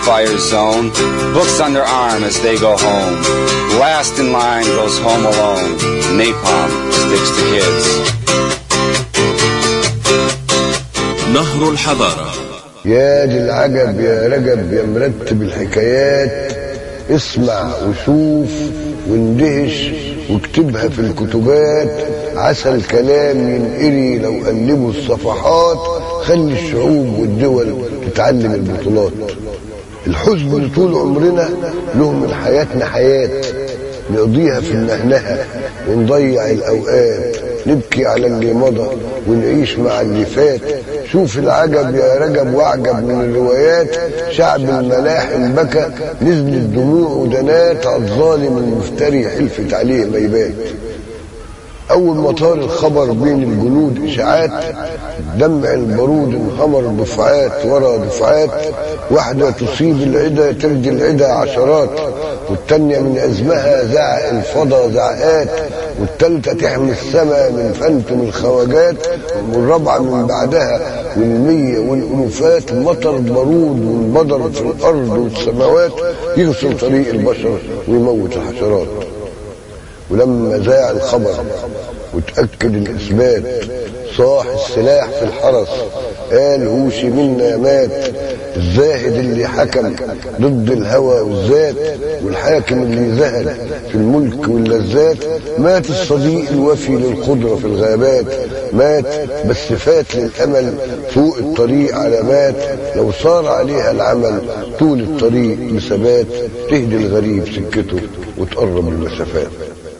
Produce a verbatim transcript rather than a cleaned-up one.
Fire zone, books on their arm as they go home. Last in line goes home alone. Napalm sticks to kids. نهر الحضارة. يا دي العجب يا رجب يا مرتب الحكايات، اسمع وشوف واندهش واكتبها في الكتبات. عسى الكلام ينقري لو قلبوا الصفحات، خلي الشعوب والدول تتعلم البطولات. الحزن طول عمرنا له من حياتنا حياة، نقضيها في النهنهة ونضيع الأوقات، نبكي على اللي مضى ونعيش مع اللي فات. شوف العجب يا رجب واعجب من الروايات، شعب الملاحم بكى نزلت دموع ودنات، عالظالم المفتري حلفت عليه ما يبات. أول ما طار الخبر بين الجنود إشاعات، دمع البارود انهمر دفعات ورا دفعات. واحدة تصيب العدا ترجي العدا عشرات، والتانية من أزمها زعق الفضا زعقات، والتالتة تحمي السما من فانتم الخواجات، والرابعة من بعدها والمية والألوفات. مطر بارود والبدر في الأرض والسماوات، يغسل طريق البشر ويموت الحشرات. ولما ذاع الخبر وتأكد الإثبات، صاح السلاح في الحرس قال هوشي منا مات. الزاهد اللي حكم ضد الهوى والذات، والحاكم اللي زهد في الملك واللذات. مات الصديق الوفي للقدرة في الغابات، مات بس فات للأمل فوق الطريق علامات. لو صار عليها العمل طول الطريق بثبات، تهدي الغريب سكته وتقرب المسافات.